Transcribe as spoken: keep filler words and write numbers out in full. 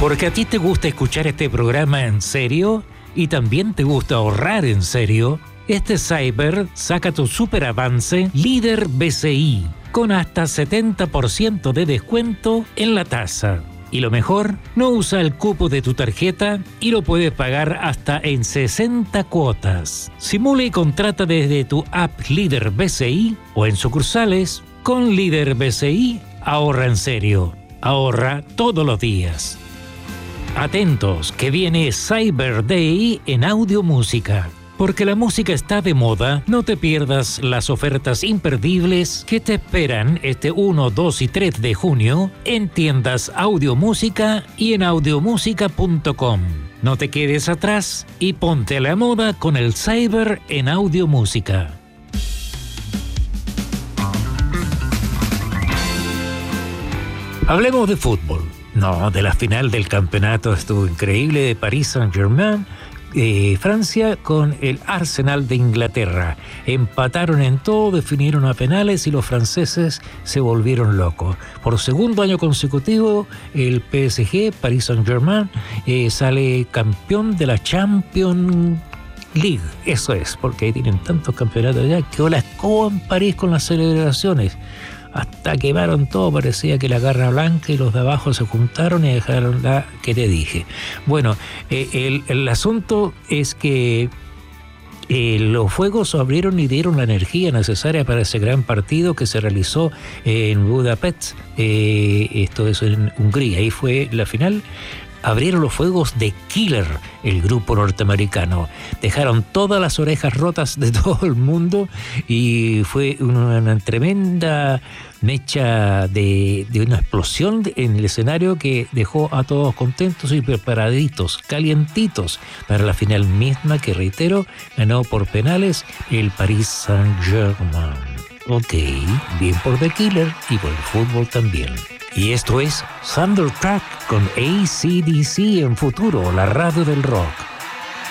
Porque a ti te gusta escuchar este programa en serio y también te gusta ahorrar en serio, este Cyber saca tu super avance Líder B C I con hasta setenta por ciento de descuento en la tasa. Y lo mejor, no usa el cupo de tu tarjeta y lo puedes pagar hasta en sesenta cuotas. Simula y contrata desde tu app Líder B C I o en sucursales. Con Líder B C I, ahorra en serio. Ahorra todos los días. Atentos, que viene Cyber Day en Audio Música. Porque la música está de moda, no te pierdas las ofertas imperdibles que te esperan este uno, dos y tres de junio en tiendas Audio Música y en audiomúsica punto com. No te quedes atrás y ponte a la moda con el Cyber en Audio Música. Hablemos de fútbol. No, de la final del campeonato estuvo increíble de Paris Saint-Germain, eh, Francia con el Arsenal de Inglaterra. Empataron en todo, definieron a penales y los franceses se volvieron locos. Por segundo año consecutivo, el P S G, Paris Saint-Germain, eh, sale campeón de la Champions League. Eso es, porque ahí tienen tantos campeonatos ya, quedó la escoba en París con las celebraciones. Hasta quemaron todo, parecía que la garra blanca y los de abajo se juntaron y dejaron la que te dije. Bueno, eh, el, el asunto es que eh, los fuegos abrieron y dieron la energía necesaria para ese gran partido que se realizó en Budapest, eh, esto es en Hungría, ahí fue la final. Abrieron los fuegos de Killer, el grupo norteamericano. Dejaron todas las orejas rotas de todo el mundo y fue una, una tremenda mecha de, de una explosión en el escenario que dejó a todos contentos y preparaditos, calientitos para la final misma que, reitero, ganó por penales el Paris Saint-Germain. Ok, bien por The Killer y por el fútbol también. Y esto es Thundercrack con A C D C en Futuro, la radio del rock.